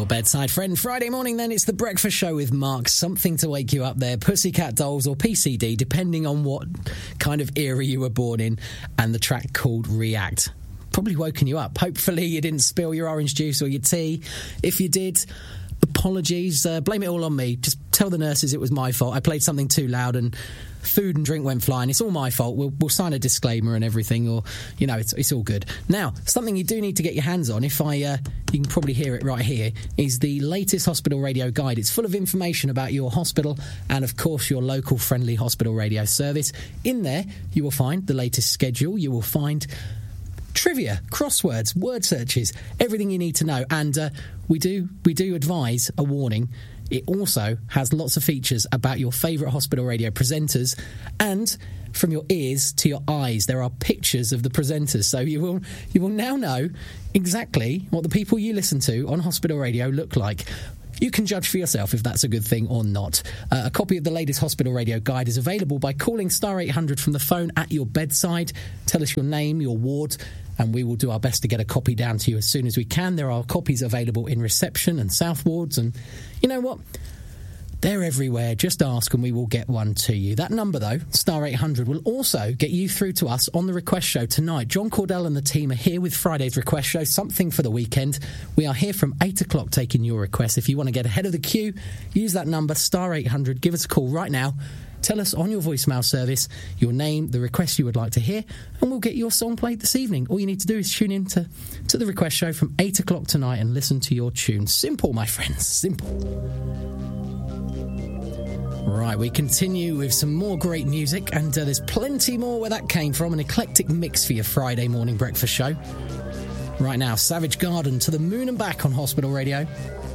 your bedside friend. Friday morning, then, it's The Breakfast Show with Mark. Something to wake you up there. Pussycat Dolls or PCD, depending on what kind of era you were born in, and the track called React. Probably woken you up. Hopefully you didn't spill your orange juice or your tea. If you did, apologies. Blame it all on me. Just tell the nurses it was my fault. I played something too loud and food and drink went flying. It's all my fault. We'll sign a disclaimer and everything, or, you know, it's all good. Now, something you do need to get your hands on, you can probably hear it right here, is the latest hospital radio guide. It's full of information about your hospital and, of course, your local friendly hospital radio service. In there, you will find the latest schedule. You will find trivia, crosswords, word searches, everything you need to know. And we do advise a warning. It also has lots of features about your favourite hospital radio presenters, and from your ears to your eyes, there are pictures of the presenters. So you will now know exactly what the people you listen to on hospital radio look like. You can judge for yourself if that's a good thing or not. A copy of the latest hospital radio guide is available by calling star 800 from the phone at your bedside. Tell us your name, your ward, and we will do our best to get a copy down to you as soon as we can. There are copies available in reception and south wards, and you know what? They're everywhere. Just ask and we will get one to you. That number, though, star 800, will also get you through to us on the Request Show tonight. John Cordell and the team are here with Friday's Request Show, something for the weekend. We are here from 8 o'clock taking your requests. If you want to get ahead of the queue, use that number, star 800. Give us a call right now. Tell us on your voicemail service your name, the request you would like to hear, and we'll get your song played this evening. All you need to do is tune in to the Request Show from 8 o'clock tonight and listen to your tune. Simple, my friends, simple. Right, we continue with some more great music, and there's plenty more where that came from. An eclectic mix for your Friday morning breakfast show. Right now, Savage Garden, To the Moon and Back on Hospital Radio.